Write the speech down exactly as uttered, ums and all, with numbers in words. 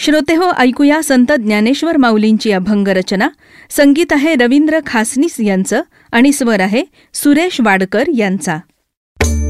श्रोतेहो, ऐकूया संत ज्ञानेश्वर माऊलींची अभंगरचना. संगीत आहे रवींद्र खासनीस यांचं आणि स्वर आहे सुरेश वाडकर यांचा.